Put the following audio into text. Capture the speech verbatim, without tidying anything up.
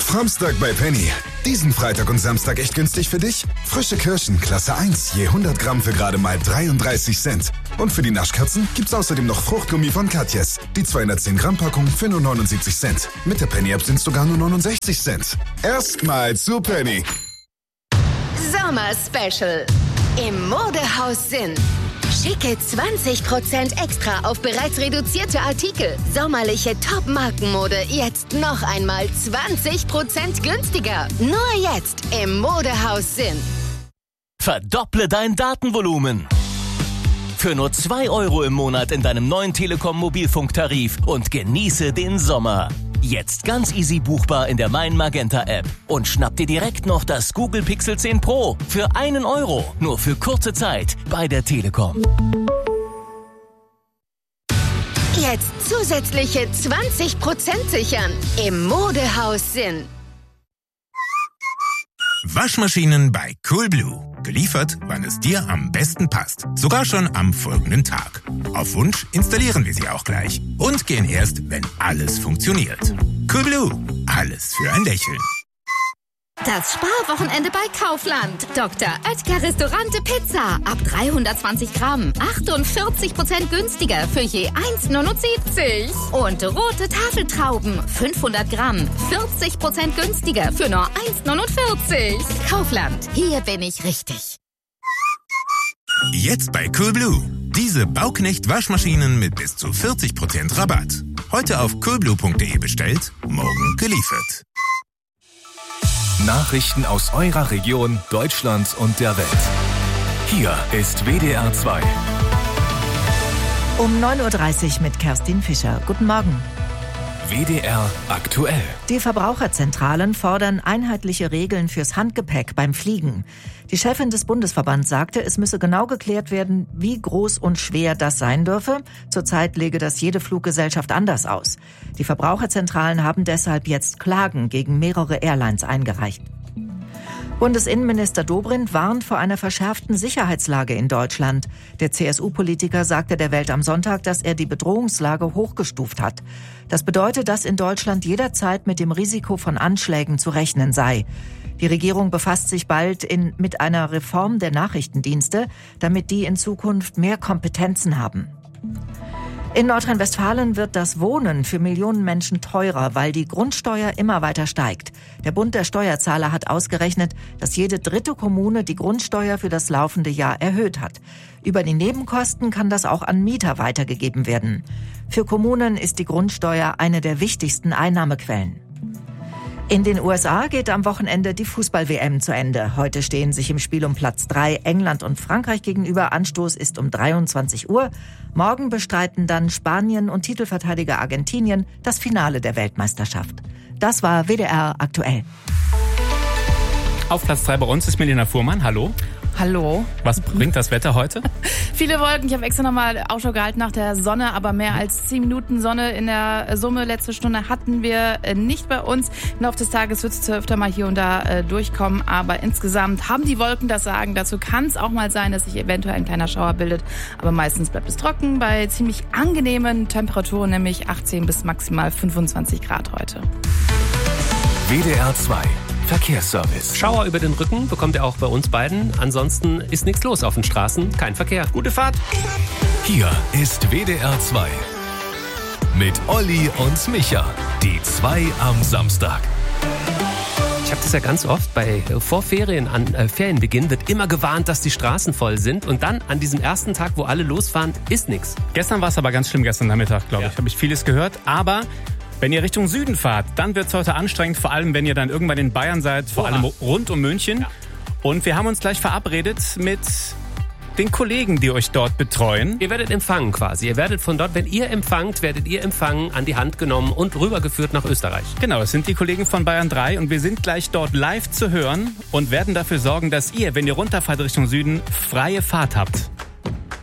Framstag bei Penny. Diesen Freitag und Samstag echt günstig für dich? Frische Kirschen, Klasse eins, je hundert Gramm für gerade mal dreiunddreißig Cent. Und für die Naschkatzen gibt's außerdem noch Fruchtgummi von Katjes. Die zweihundertzehn Gramm Packung für nur neunundsiebzig Cent. Mit der Penny-App sind's sogar nur neunundsechzig Cent. Erstmal zu Penny. Sommer-Special. Im Modehaus Sinn. Schicke zwanzig Prozent extra auf bereits reduzierte Artikel. Sommerliche Top-Markenmode jetzt noch einmal zwanzig Prozent günstiger. Nur jetzt im Modehaus Sinn. Verdopple dein Datenvolumen. Für nur zwei Euro im Monat in deinem neuen Telekom-Mobilfunktarif und genieße den Sommer. Jetzt ganz easy buchbar in der Mein Magenta App. Und schnapp dir direkt noch das Google Pixel zehn Pro für einen Euro. Nur für kurze Zeit bei der Telekom. Jetzt zusätzliche zwanzig Prozent sichern im Modehaus Sinn. Waschmaschinen bei Coolblue. Geliefert, wann es dir am besten passt. Sogar schon am folgenden Tag. Auf Wunsch installieren wir sie auch gleich. Und gehen erst, wenn alles funktioniert. Coolblue. Alles für ein Lächeln. Das Sparwochenende bei Kaufland. Doktor Oetker Restaurante Pizza. Ab dreihundertzwanzig Gramm. achtundvierzig Prozent günstiger für je eins Komma neunundsiebzig. Und rote Tafeltrauben. fünfhundert Gramm. vierzig Prozent günstiger für nur eins Komma neunundvierzig. Kaufland. Hier bin ich richtig. Jetzt bei Coolblue. Diese Bauknecht-Waschmaschinen mit bis zu vierzig Prozent Rabatt. Heute auf coolblue punkt de bestellt, morgen geliefert. Nachrichten aus eurer Region, Deutschland und der Welt. Hier ist W D R zwei. Um neun Uhr dreißig mit Kerstin Fischer. Guten Morgen. W D R aktuell. Die Verbraucherzentralen fordern einheitliche Regeln fürs Handgepäck beim Fliegen. Die Chefin des Bundesverbands sagte, es müsse genau geklärt werden, wie groß und schwer das sein dürfe. Zurzeit lege das jede Fluggesellschaft anders aus. Die Verbraucherzentralen haben deshalb jetzt Klagen gegen mehrere Airlines eingereicht. Bundesinnenminister Dobrindt warnt vor einer verschärften Sicherheitslage in Deutschland. Der C S U-Politiker sagte der Welt am Sonntag, dass er die Bedrohungslage hochgestuft hat. Das bedeutet, dass in Deutschland jederzeit mit dem Risiko von Anschlägen zu rechnen sei. Die Regierung befasst sich bald in, mit einer Reform der Nachrichtendienste, damit die in Zukunft mehr Kompetenzen haben. In Nordrhein-Westfalen wird das Wohnen für Millionen Menschen teurer, weil die Grundsteuer immer weiter steigt. Der Bund der Steuerzahler hat ausgerechnet, dass jede dritte Kommune die Grundsteuer für das laufende Jahr erhöht hat. Über die Nebenkosten kann das auch an Mieter weitergegeben werden. Für Kommunen ist die Grundsteuer eine der wichtigsten Einnahmequellen. In den U S A geht am Wochenende die Fußball-W M zu Ende. Heute stehen sich im Spiel um Platz drei England und Frankreich gegenüber. Anstoß ist um dreiundzwanzig Uhr. Morgen bestreiten dann Spanien und Titelverteidiger Argentinien das Finale der Weltmeisterschaft. Das war W D R aktuell. Auf Platz drei bei uns ist Melina Fuhrmann. Hallo. Hallo. Was bringt das Wetter heute? Viele Wolken. Ich habe extra nochmal Ausschau gehalten nach der Sonne, aber mehr als zehn Minuten Sonne in der Summe letzte Stunde hatten wir nicht bei uns. Im Laufe des Tages wird es öfter mal hier und da äh, durchkommen, aber insgesamt haben die Wolken das Sagen. Dazu kann es auch mal sein, dass sich eventuell ein kleiner Schauer bildet, aber meistens bleibt es trocken bei ziemlich angenehmen Temperaturen, nämlich achtzehn bis maximal fünfundzwanzig Grad heute. W D R zwei Verkehrsservice. Schauer über den Rücken bekommt ihr auch bei uns beiden. Ansonsten ist nichts los auf den Straßen. Kein Verkehr. Gute Fahrt. Hier ist W D R zwei. Mit Olli und Micha. Die zwei am Samstag. Ich habe das ja ganz oft bei vor Ferien an äh, Ferienbeginn wird immer gewarnt, dass die Straßen voll sind und dann an diesem ersten Tag, wo alle losfahren, ist nichts. Gestern war es aber ganz schlimm, gestern Nachmittag, glaube ich. Ja. Habe ich vieles gehört, aber wenn ihr Richtung Süden fahrt, dann wird es heute anstrengend, vor allem wenn ihr dann irgendwann in Bayern seid, vor Oha. allem rund um München. Ja. Und wir haben uns gleich verabredet mit den Kollegen, die euch dort betreuen. Ihr werdet empfangen quasi. Ihr werdet von dort, wenn ihr empfangt, werdet ihr empfangen, an die Hand genommen und rübergeführt nach Österreich. Genau, es sind die Kollegen von Bayern drei und wir sind gleich dort live zu hören und werden dafür sorgen, dass ihr, wenn ihr runterfahrt Richtung Süden, freie Fahrt habt.